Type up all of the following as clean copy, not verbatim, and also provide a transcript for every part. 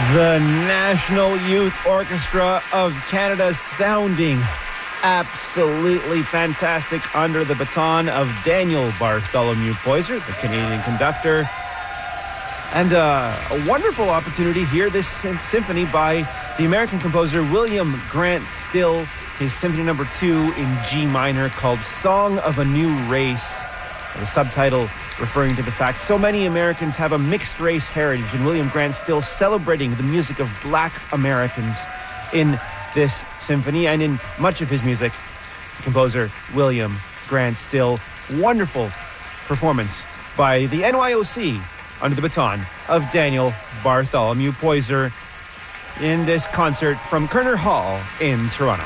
The National Youth Orchestra of Canada sounding absolutely fantastic under the baton of Daniel Bartholomew Poyser, the Canadian conductor. And a wonderful opportunity here, this symphony by the American composer William Grant Still, his Symphony No. 2 in G minor called Song of a New Race. The subtitle referring to the fact so many Americans have a mixed race heritage, and William Grant Still celebrating the music of Black Americans in this symphony and in much of his music. The composer William Grant Still, wonderful performance by the NYOC under the baton of Daniel Bartholomew Poyser in this concert from Kerner Hall in Toronto.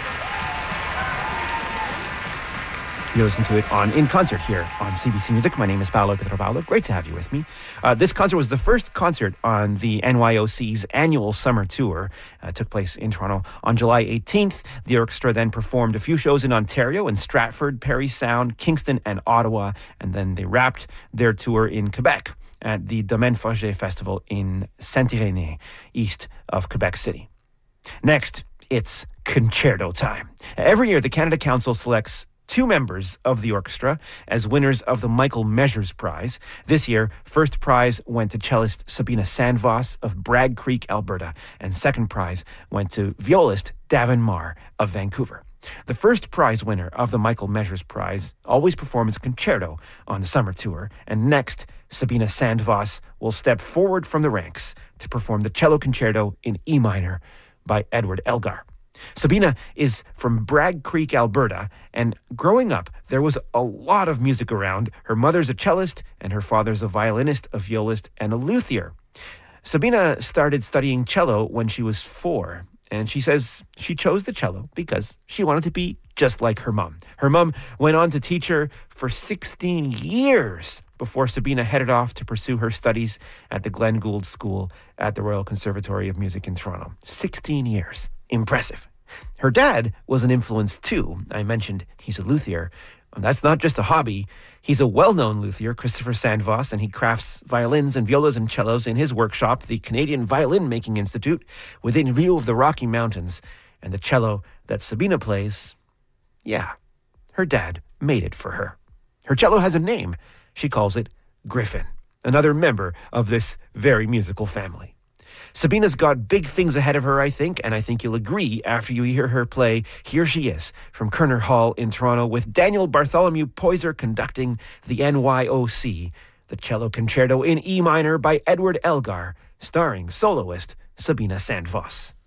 You listen to it in concert here on CBC Music. My name is Paolo Pietropaolo. Great to have you with me. This concert was the first concert on the NYOC's annual summer tour. It took place in Toronto on July 18th. The orchestra then performed a few shows in Ontario, in Stratford, Parry Sound, Kingston, and Ottawa. And then they wrapped their tour in Quebec at the Domaine Forget Festival in Saint-Irénée, east of Quebec City. Next, it's concerto time. Every year, the Canada Council selects 2 members of the orchestra as winners of the Michael Measures Prize. This year, first prize went to cellist Sabina Sandvoss of Bragg Creek, Alberta, and second prize went to violist Davin Marr of Vancouver. The first prize winner of the Michael Measures Prize always performs a concerto on the summer tour, and next, Sabina Sandvoss will step forward from the ranks to perform the cello concerto in E minor by Edward Elgar. Sabina is from Bragg Creek, Alberta, and growing up, there was a lot of music around. Her mother's a cellist, and her father's a violinist, a violist, and a luthier. Sabina started studying cello when she was 4, and she says she chose the cello because she wanted to be just like her mom. Her mom went on to teach her for 16 years before Sabina headed off to pursue her studies at the Glenn Gould School at the Royal Conservatory of Music in Toronto. 16 years. Impressive. Her dad was an influence too. I mentioned he's a luthier. That's not just a hobby. He's a well-known luthier, Christopher Sandvoss, and he crafts violins and violas and cellos in his workshop, the Canadian Violin Making Institute, within view of the Rocky Mountains. And the cello that Sabina plays, yeah, her dad made it for her. Her cello has a name. She calls it Griffin, another member of this very musical family. Sabina's got big things ahead of her, I think, and I think you'll agree after you hear her play Here She Is from Kerner Hall in Toronto with Daniel Bartholomew Poyser conducting the NYOC, the cello concerto in E minor by Edward Elgar, starring soloist Sabina Sandvoss.